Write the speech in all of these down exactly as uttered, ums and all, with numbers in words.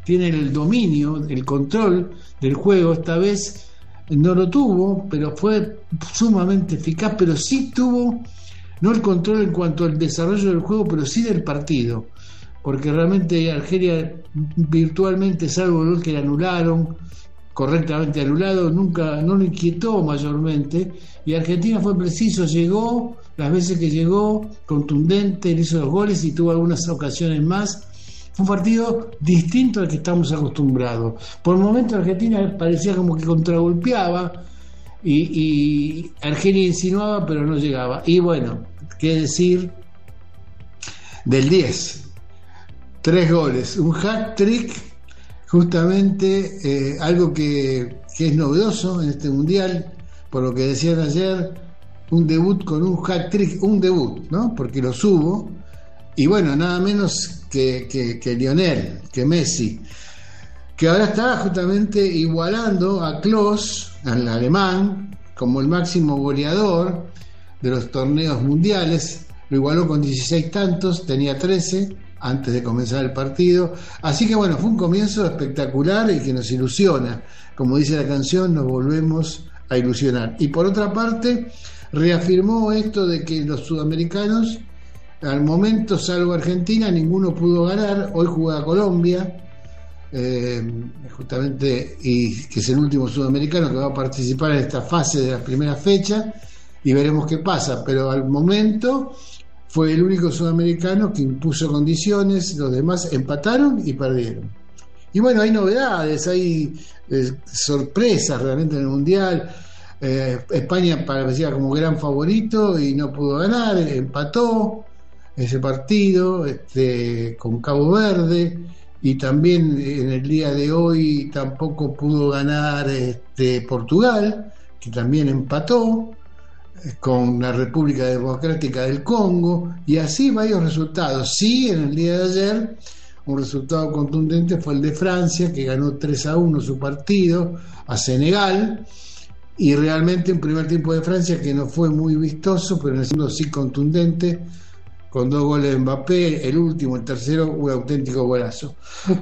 tiene el dominio, el control del juego. Esta vez no lo tuvo, pero fue sumamente eficaz, pero sí tuvo, no el control en cuanto al desarrollo del juego, pero sí del partido, porque realmente Argelia virtualmente, salvo el gol que le anularon, correctamente anulado, nunca, no lo inquietó mayormente, y Argentina fue preciso, llegó las veces que llegó, contundente, le hizo los goles y tuvo algunas ocasiones más. Fue un partido distinto al que estamos acostumbrados. Por momentos Argentina parecía como que contragolpeaba y, y Argelia insinuaba, pero no llegaba. Y bueno, qué decir del diez, tres goles, un hat-trick, justamente eh, algo que, que es novedoso en este mundial, por lo que decían ayer, un debut con un hat-trick, un debut, ¿no? Porque los hubo, y bueno, nada menos que, que, que Lionel, que Messi, que ahora está justamente igualando a Klose, al alemán, como el máximo goleador de los torneos mundiales. Lo igualó con dieciséis tantos, tenía trece antes de comenzar el partido, así que bueno, fue un comienzo espectacular y que nos ilusiona. Como dice la canción, nos volvemos a ilusionar. Y por otra parte, reafirmó esto de que los sudamericanos, al momento, salvo Argentina, ninguno pudo ganar. Hoy juega Colombia, eh, justamente, y que es el último sudamericano que va a participar en esta fase de la primera fecha, y veremos qué pasa, pero al momento fue el único sudamericano que impuso condiciones, los demás empataron y perdieron. Y bueno, hay novedades, hay eh, sorpresas realmente en el Mundial. Eh, España parecía como gran favorito y no pudo ganar, empató ese partido este, con Cabo Verde, y también en el día de hoy tampoco pudo ganar este, Portugal, que también empató con la República Democrática del Congo, y así varios resultados. Sí, en el día de ayer un resultado contundente fue el de Francia, que ganó tres a uno su partido a Senegal, y realmente un primer tiempo de Francia que no fue muy vistoso, pero en el segundo sí contundente, con dos goles de Mbappé, el último, el tercero, un auténtico golazo.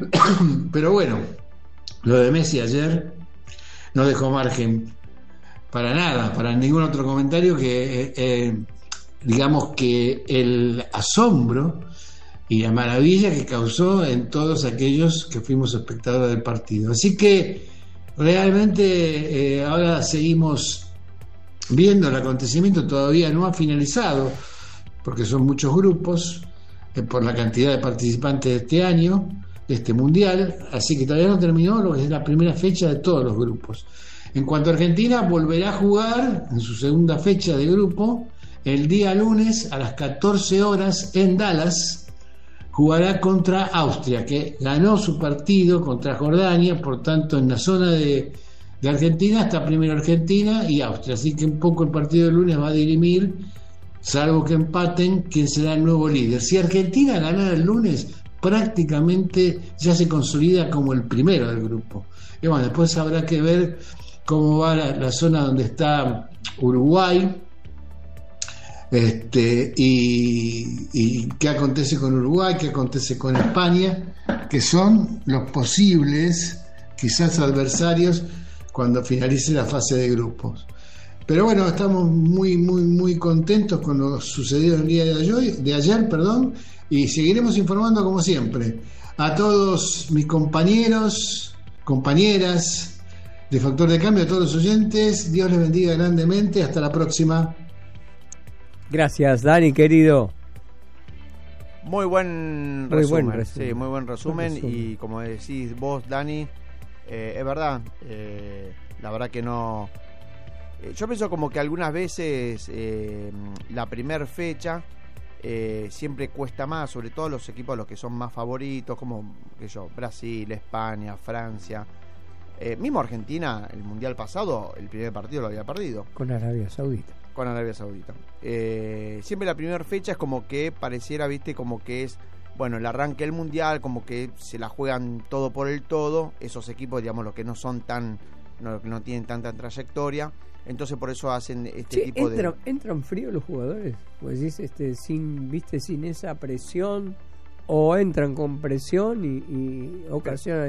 Pero bueno, lo de Messi ayer no dejó margen para nada, para ningún otro comentario que eh, eh, digamos que el asombro y la maravilla que causó en todos aquellos que fuimos espectadores del partido. Así que realmente eh, ahora seguimos viendo el acontecimiento, todavía no ha finalizado, porque son muchos grupos, eh, por la cantidad de participantes de este año, de este mundial, así que todavía no terminó lo que es la primera fecha de todos los grupos. En cuanto a Argentina, volverá a jugar en su segunda fecha de grupo el día lunes a las catorce horas en Dallas. Jugará contra Austria, que ganó su partido contra Jordania, por tanto en la zona de, de Argentina está primero Argentina y Austria, así que un poco el partido del lunes va a dirimir, salvo que empaten, quién será el nuevo líder. Si Argentina ganara el lunes, prácticamente ya se consolida como el primero del grupo. Y bueno, después habrá que ver cómo va la, la zona donde está Uruguay, este, y, y qué acontece con Uruguay, qué acontece con España, que son los posibles quizás adversarios cuando finalice la fase de grupos. Pero bueno, estamos muy muy muy contentos con lo sucedido el día de ayer, de ayer perdón, y seguiremos informando como siempre a todos mis compañeros, compañeras de Factor de Cambio, a todos los oyentes. Dios les bendiga grandemente, hasta la próxima. Gracias, Dani, querido. Muy buen muy resumen, buen resumen. Sí, muy buen resumen, Buen resumen. Y como decís vos, Dani, eh, es verdad, eh, la verdad que no... Eh, yo pienso como que algunas veces eh, la primer fecha eh, siempre cuesta más, sobre todo los equipos los que son más favoritos, como que yo, Brasil, España, Francia... Eh, mismo Argentina, el mundial pasado, el primer partido lo había perdido. Con Arabia Saudita. Con Arabia Saudita. Eh, siempre la primera fecha es como que pareciera, viste, como que es, bueno, el arranque del mundial, como que se la juegan todo por el todo. Esos equipos, digamos, los que no son tan, no, no tienen tanta trayectoria. Entonces por eso hacen este Sí, tipo entra, de... ¿Entran frío los jugadores? Pues decís, este, sin, viste, sin esa presión, o entran con presión y, y ocasionan